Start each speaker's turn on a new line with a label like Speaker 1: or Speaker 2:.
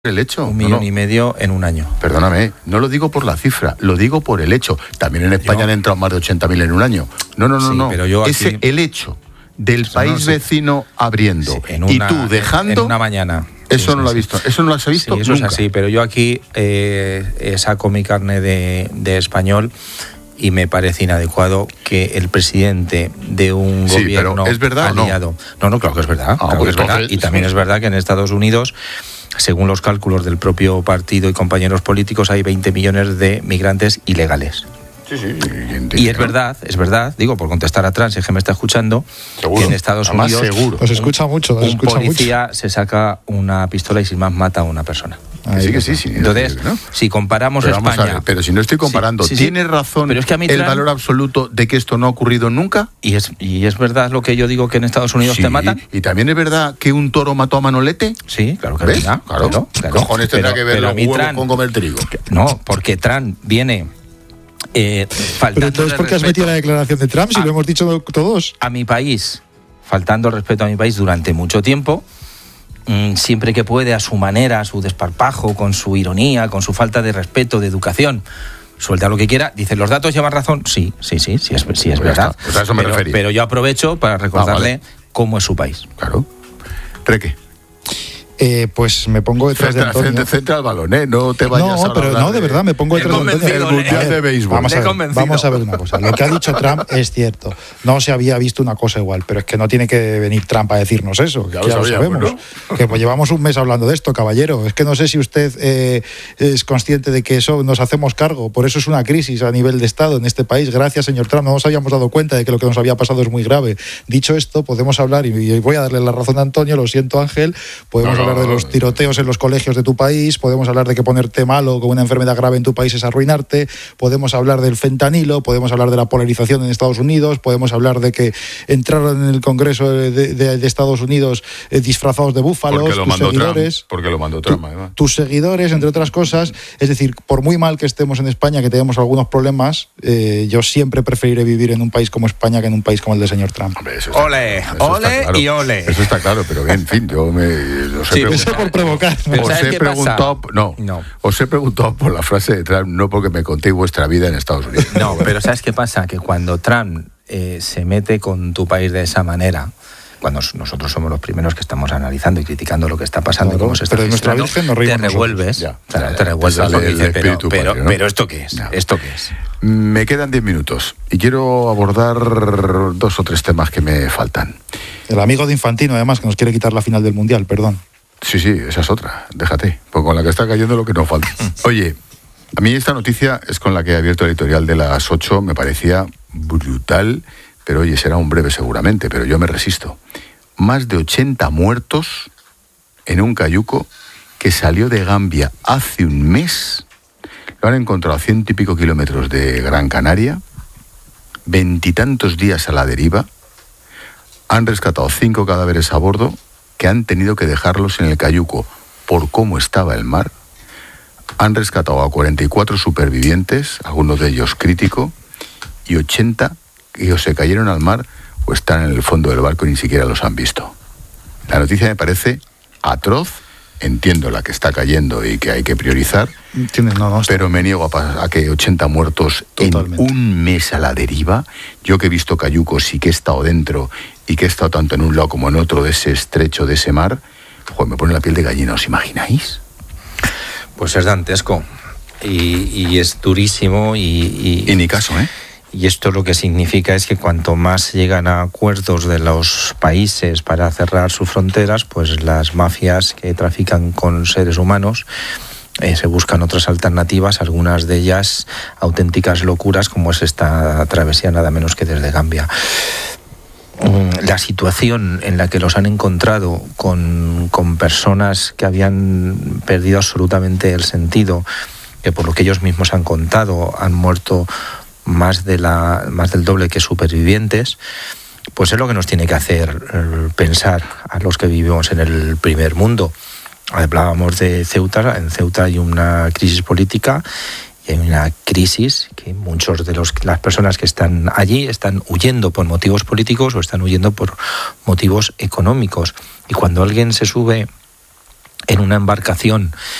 Speaker 1: el hecho.
Speaker 2: 1,5 millones en un año.
Speaker 1: Perdóname, no lo digo por la cifra, lo digo por el hecho. También en España han entrado más de 80.000 en un año. No.
Speaker 2: Pero yo aquí,
Speaker 1: ese el hecho del país vecino abriendo y tú dejando.
Speaker 2: En una mañana.
Speaker 1: Eso no lo has visto. Eso no lo has visto.
Speaker 2: Sí, eso
Speaker 1: nunca.
Speaker 2: es así. Pero yo aquí saco mi carne de español. Y me parece inadecuado que el presidente de un gobierno
Speaker 1: pero ¿es verdad
Speaker 2: aliado... No, claro que es verdad. Claro que es verdad. Y también es verdad que en Estados Unidos, según los cálculos del propio partido y compañeros políticos, hay 20 millones de migrantes ilegales.
Speaker 1: Sí.
Speaker 2: Y es verdad, digo, por contestar a Trump, si es que me está escuchando, ¿seguro? Que en Estados Unidos
Speaker 1: seguro.
Speaker 3: Os escucha mucho.
Speaker 2: Un policía se saca una pistola y sin más mata a una persona.
Speaker 1: Sí.
Speaker 2: Entonces, ¿no? Si comparamos
Speaker 1: pero
Speaker 2: España...
Speaker 1: Vamos a ver, pero si no estoy comparando, sí. ¿Tienes razón pero es que a mí el valor absoluto de que esto no ha ocurrido nunca?
Speaker 2: Y es verdad lo que yo digo, que en Estados Unidos te matan.
Speaker 1: ¿Y también es verdad que un toro mató a Manolete?
Speaker 2: Sí, claro que
Speaker 1: ¿ves?
Speaker 2: Es verdad.
Speaker 1: Claro. Cojones tendrá que ver los huevos
Speaker 2: Trump,
Speaker 1: con comer trigo.
Speaker 2: No, porque Trump viene...
Speaker 3: pero entonces, ¿por qué has metido la declaración de Trump si lo hemos dicho todos?
Speaker 2: A mi país, faltando el respeto a mi país durante mucho tiempo, siempre que puede, a su manera, a su desparpajo, con su ironía, con su falta de respeto, de educación, suelta lo que quiera. Dice, ¿los datos llevan razón? Sí, es verdad.
Speaker 1: Pues a eso me refería.
Speaker 2: Pero yo aprovecho para recordarle cómo es su país.
Speaker 1: Claro. Reque.
Speaker 3: Pues me pongo detrás de Antonio.
Speaker 1: Centra el balón, no te vayas a
Speaker 3: pero no, de verdad, me pongo detrás de Antonio.
Speaker 1: El Mundial de Béisbol.
Speaker 3: Vamos a ver una cosa. Lo que ha dicho Trump es cierto. No se había visto una cosa igual, pero es que no tiene que venir Trump a decirnos eso. Ya lo sabemos. ¿No? Que pues llevamos un mes hablando de esto, caballero. Es que no sé si usted es consciente de que eso nos hacemos cargo. Por eso es una crisis a nivel de Estado en este país. Gracias, señor Trump. No nos habíamos dado cuenta de que lo que nos había pasado es muy grave. Dicho esto, podemos hablar, y voy a darle la razón a Antonio, lo siento, Ángel, podemos hablar de los tiroteos en los colegios de tu país, podemos hablar de que ponerte malo con una enfermedad grave en tu país es arruinarte, podemos hablar del fentanilo, podemos hablar de la polarización en Estados Unidos, podemos hablar de que entraron en el Congreso de Estados Unidos disfrazados de búfalos,
Speaker 1: porque lo mandó Trump, además.
Speaker 3: Tus seguidores, entre otras cosas. Es decir, por muy mal que estemos en España, que tenemos algunos problemas, yo siempre preferiré vivir en un país como España que en un país como el del señor Trump.
Speaker 1: Hombre,
Speaker 2: ole
Speaker 1: claro.
Speaker 2: Y ole.
Speaker 1: Eso está claro, pero en fin,
Speaker 3: eso por provocar.
Speaker 1: Os he preguntado por la frase de Trump, no porque me contéis vuestra vida en Estados Unidos.
Speaker 2: No, pero ¿sabes qué pasa? Que cuando Trump se mete con tu país de esa manera, cuando nosotros somos los primeros que estamos analizando y criticando lo que está pasando, cómo se está gestionando, te revuelves, porque dices, pero ¿esto qué es? ¿Esto qué es?
Speaker 1: Me quedan 10 minutos y quiero abordar 2 o 3 temas que me faltan.
Speaker 3: El amigo de Infantino, además, que nos quiere quitar la final del Mundial, perdón.
Speaker 1: Sí, esa es otra, déjate, porque con la que está cayendo lo que nos falta. Oye, a mí esta noticia es con la que he abierto el editorial de las 8, me parecía brutal, pero oye, será un breve seguramente, pero yo me resisto. Más de 80 muertos en un cayuco que salió de Gambia hace un mes, lo han encontrado a 100 y pico kilómetros de Gran Canaria, 20 y tantos días a la deriva, han rescatado 5 cadáveres a bordo, que han tenido que dejarlos en el cayuco por cómo estaba el mar. Han rescatado a 44 supervivientes, algunos de ellos críticos, y 80 que o se cayeron al mar o están en el fondo del barco y ni siquiera los han visto. La noticia me parece atroz, entiendo la que está cayendo y que hay que priorizar, pero me niego a que 80 muertos totalmente. En un mes a la deriva. Yo que he visto cayucos y que he estado dentro y que he estado tanto en un lado como en otro de ese estrecho, de ese mar, me pone la piel de gallina, ¿os imagináis?
Speaker 2: Pues es dantesco y es durísimo y
Speaker 1: ni caso, ¿eh?
Speaker 2: Y esto lo que significa es que cuanto más llegan a acuerdos de los países para cerrar sus fronteras, pues las mafias que trafican con seres humanos se buscan otras alternativas, algunas de ellas auténticas locuras, como es esta travesía nada menos que desde Gambia. La situación en la que los han encontrado con personas que habían perdido absolutamente el sentido, que por lo que ellos mismos han contado han muerto más del doble que supervivientes, pues es lo que nos tiene que hacer pensar a los que vivimos en el primer mundo. Hablábamos de Ceuta. En Ceuta hay una crisis política y hay una crisis que muchos de las personas que están allí están huyendo por motivos políticos o están huyendo por motivos económicos. Y cuando alguien se sube en una embarcación